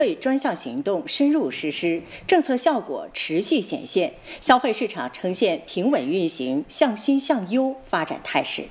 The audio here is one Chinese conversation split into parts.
专项行动深入实施，政策效果持续显现，消费市场呈现平稳运行、向新向优发展态势。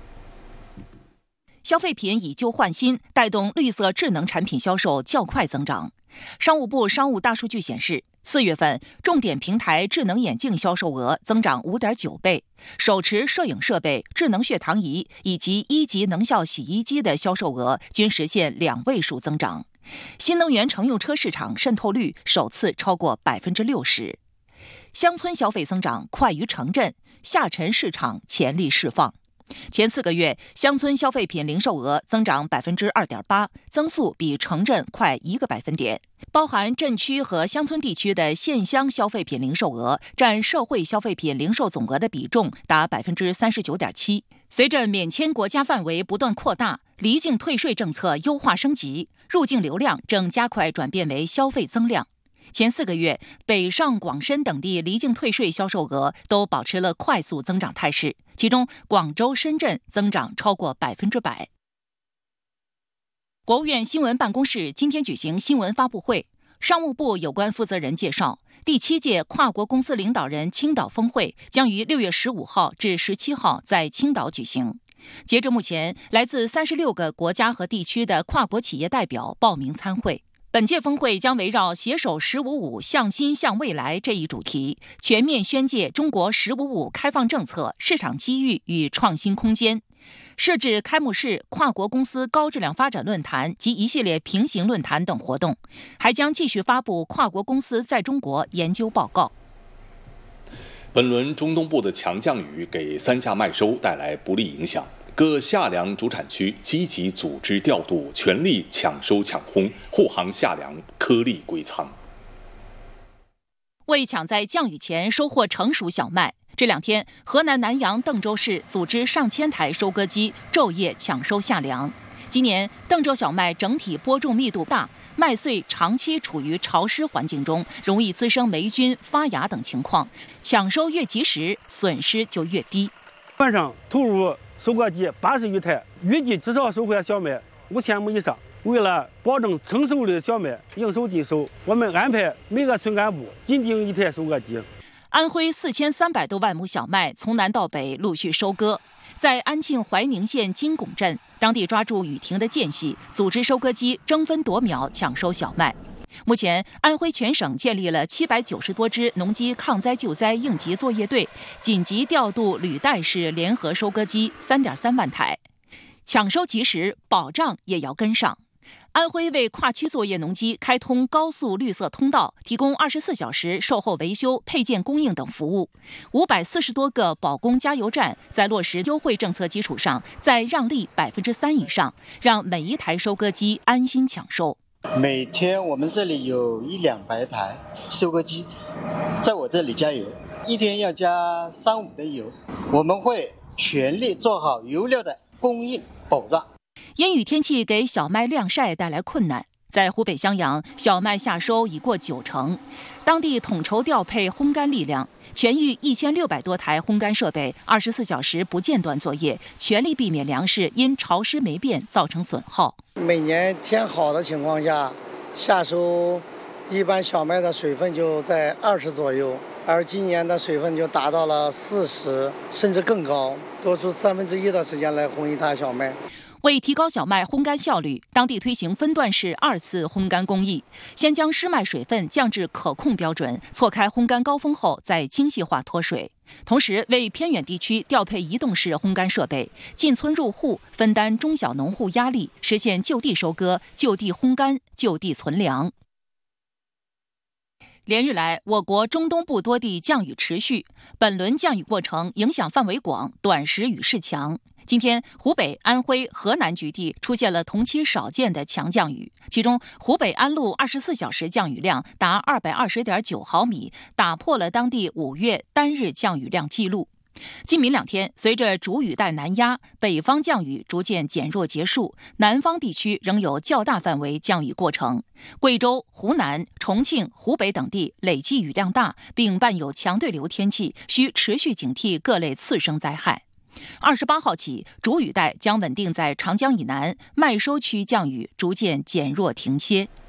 消费品以旧换新，带动绿色智能产品销售较快增长。商务部商务大数据显示，4月份重点平台智能眼镜销售额增长 5.9 倍，手持摄影设备、智能血糖仪以及1级能效洗衣机的销售额均实现2位数增长。新能源乘用车市场渗透率首次超过 60%。乡村消费增长快于城镇，下沉市场潜力释放。前4个月，乡村消费品零售额增长 2.8%， 增速比城镇快1个百分点。包含镇区和乡村地区的县乡消费品零售额占社会消费品零售总额的比重达 39.7%。随着免签国家范围不断扩大，离境退税政策优化升级，入境流量正加快转变为消费增量。前4个月，北上广深等地离境退税销售额都保持了快速增长态势，其中广州、深圳增长超过 100%。国务院新闻办公室今天举行新闻发布会，商务部有关负责人介绍，第7届跨国公司领导人青岛峰会将于6月15号至17号在青岛举行。截至目前，来自36个国家和地区的跨国企业代表报名参会。本届峰会将围绕携手“十五五”向新向未来这一主题，全面宣介中国“十五五”开放政策、市场机遇与创新空间，设置开幕式、跨国公司高质量发展论坛及一系列平行论坛等活动，还将继续发布跨国公司在中国研究报告。 本轮中东部的强降雨给三价麦收带来不利影响。各夏粮主产区积极组织调度，全力抢收抢烘，护航夏粮颗粒归仓。 为抢在降雨前收获成熟小麦，这2天河南南阳邓州市组织上千台收割机昼夜抢收夏粮。今年邓州小麦整体播种密度大，麦穗长期处于潮湿环境中，容易滋生霉菌、发芽等情况，抢收越及时，损失就越低。 晚上投入收割机80余台，预计至少收获小麦5000亩以上。为了保证成熟的小麦应收尽收，我们安排每个村干部紧盯1台收割机。 安徽4300多万亩小麦从南到北陆续收割，在安庆怀宁县金拱镇，当地抓住雨停的间隙，组织收割机争分夺秒抢收小麦。目前，安徽全省建立了790多支农机抗灾救灾应急作业队，紧急调度履带式联合收割机3.3万台，抢收及时，保障也要跟上。安徽为跨区作业农机开通高速绿色通道，提供24小时售后维修、配件供应等服务。540多个保供加油站在落实优惠政策基础上，再让利3%以上，让每一台收割机安心抢收。 每天我们这里有100-200台收割机在我这里加油，一天要加3-5吨油。我们会全力做好油料的供应保障。 阴雨天气给小麦晾晒带来困难，在湖北襄阳，小麦夏收已过90%，当地统筹调配烘干力量，全域1600多台烘干设备24小时不间断作业，全力避免粮食因潮湿霉变造成损耗。 每年天好的情况下，夏收一般小麦的水分就在20左右，而今年的水分就达到了40，甚至更高，多出1/3的时间来烘一台小麦。 为提高小麦烘干效率，当地推行分段式2次烘干工艺，先将湿麦水分降至可控标准，错开烘干高峰后再精细化脱水。同时，为偏远地区调配移动式烘干设备，进村入户，分担中小农户压力，实现就地收割、就地烘干、就地存粮。连日来，我国中东部多地降雨持续，本轮降雨过程影响范围广，短时雨势强。今天，湖北、安徽、河南局地出现了同期少见的强降雨，其中湖北安陆24小时降雨量达220.9毫米，打破了当地5月单日降雨量记录。今明2天，随着主雨带南压，北方降雨逐渐减弱结束，南方地区仍有较大范围降雨过程。贵州、湖南、重庆、湖北等地累计雨量大，并伴有强对流天气，需持续警惕各类次生灾害。28号起，主雨带将稳定在长江以南，麦收区降雨逐渐减弱停歇。